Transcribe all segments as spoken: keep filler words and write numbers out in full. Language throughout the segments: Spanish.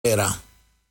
Era.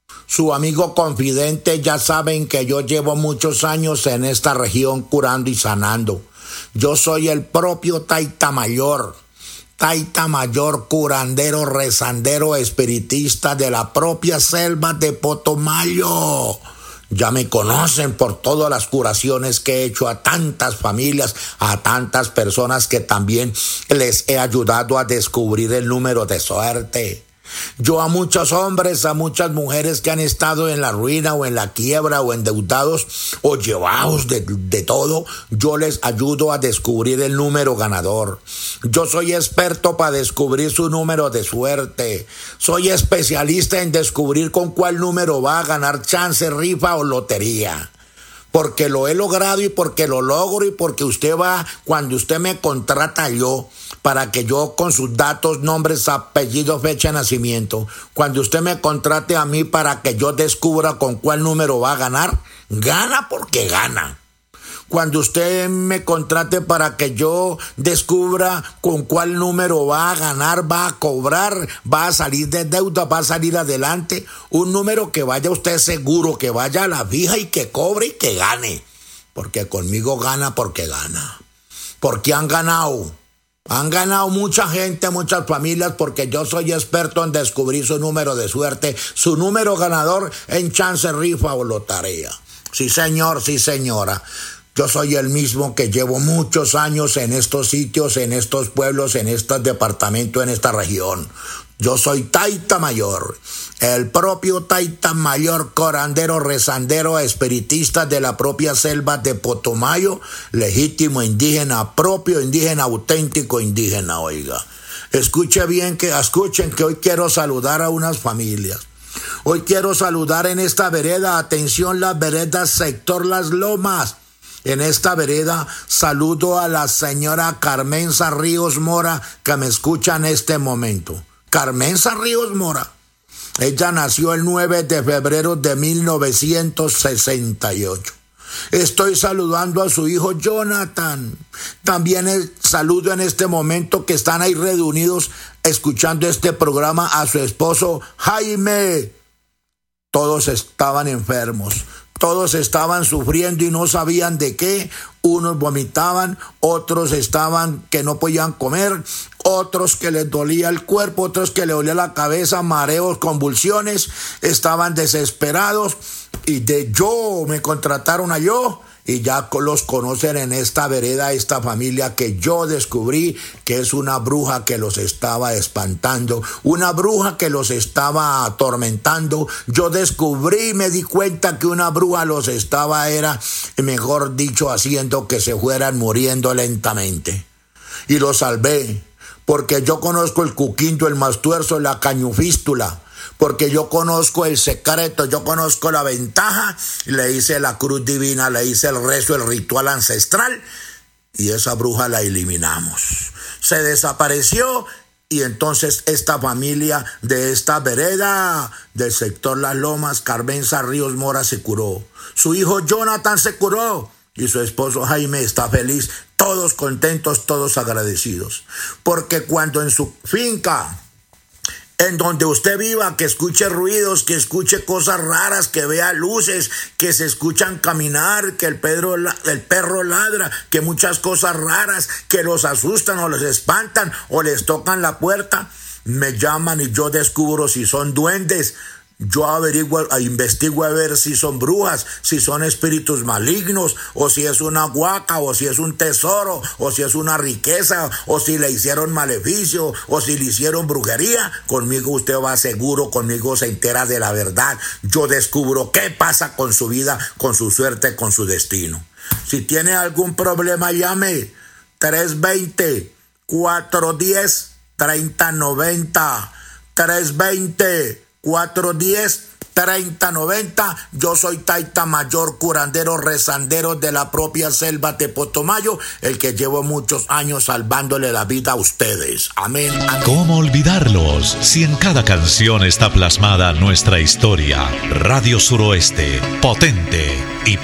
Su amigo confidente. Ya saben que yo llevo muchos años en esta región curando y sanando. Yo soy el propio Taita Mayor. Taita Mayor, curandero, rezandero, espiritista de la propia selva de Potomayo. Ya me conocen por todas las curaciones que he hecho a tantas familias, a tantas personas que también les he ayudado a descubrir el número de suerte. Yo a muchos hombres, a muchas mujeres que han estado en la ruina o en la quiebra o endeudados o llevados de, de todo, yo les ayudo a descubrir el número ganador. Yo soy experto para descubrir su número de suerte. Soy especialista en descubrir con cuál número va a ganar chance, rifa o lotería. Porque lo he logrado y porque lo logro y porque usted va, cuando usted me contrata yo, para que yo con sus datos, nombres, apellidos, fecha de nacimiento, cuando usted me contrate a mí para que yo descubra con cuál número va a ganar, gana porque gana. Cuando usted me contrate para que yo descubra con cuál número va a ganar, va a cobrar, va a salir de deuda, va a salir adelante, un número que vaya usted seguro, que vaya a la fija y que cobre y que gane. Porque conmigo gana porque gana. Porque han ganado. Han ganado mucha gente, muchas familias, porque yo soy experto en descubrir su número de suerte, su número ganador en chance, rifa o lotería. Sí, señor, sí, señora. Yo soy el mismo que llevo muchos años en estos sitios, en estos pueblos, en estos departamentos, en esta región. Yo soy Taita Mayor, el propio Taita Mayor, curandero, rezandero, espiritista de la propia selva de Potomayo, legítimo indígena, propio indígena, auténtico indígena, oiga. Escuche bien, que escuchen que hoy quiero saludar a unas familias. Hoy quiero saludar en esta vereda, atención, las veredas sector Las Lomas. En esta vereda saludo a la señora Carmenza Ríos Mora, que me escucha en este momento. Carmenza Ríos Mora. Ella nació el nueve de febrero de mil novecientos sesenta y ocho. Estoy saludando a su hijo Jonathan. También el saludo en este momento que están ahí reunidos escuchando este programa a su esposo Jaime. Todos estaban enfermos. Todos estaban sufriendo y no sabían de qué. Unos vomitaban, otros estaban que no podían comer, otros que les dolía el cuerpo, otros que les dolía la cabeza, mareos, convulsiones. Estaban desesperados y de yo me contrataron a yo. Y ya los conocen en esta vereda, esta familia que yo descubrí que es una bruja que los estaba espantando, una bruja que los estaba atormentando. Yo descubrí, me di cuenta que una bruja los estaba, era, mejor dicho, haciendo que se fueran muriendo lentamente. Y los salvé, porque yo conozco el cuquinto, el mastuerzo, la cañufístula. Porque yo conozco el secreto, yo conozco la ventaja, le hice la cruz divina, le hice el rezo, el ritual ancestral, y esa bruja la eliminamos. Se desapareció, y entonces esta familia de esta vereda del sector Las Lomas, Carmenza Ríos Mora, se curó. Su hijo Jonathan se curó, y su esposo Jaime está feliz, todos contentos, todos agradecidos. Porque cuando en su finca, en donde usted viva, que escuche ruidos, que escuche cosas raras, que vea luces, que se escuchan caminar, que el perro, el perro ladra, que muchas cosas raras, que los asustan o los espantan o les tocan la puerta, me llaman y yo descubro si son duendes. Yo averiguo, investigo a ver si son brujas, si son espíritus malignos, o si es una huaca, o si es un tesoro, o si es una riqueza, o si le hicieron maleficio, o si le hicieron brujería. Conmigo usted va seguro, conmigo se entera de la verdad. Yo descubro qué pasa con su vida, con su suerte, con su destino. Si tiene algún problema, llame tres veinte, cuatrocientos diez, treinta noventa, tres veinte, cuatrocientos diez, treinta noventa. Yo soy Taita Mayor, curandero, rezandero de la propia selva de Potomayo, el que llevo muchos años salvándole la vida a ustedes. Amén, amén. ¿Cómo olvidarlos si en cada canción está plasmada nuestra historia? Radio Suroeste, potente y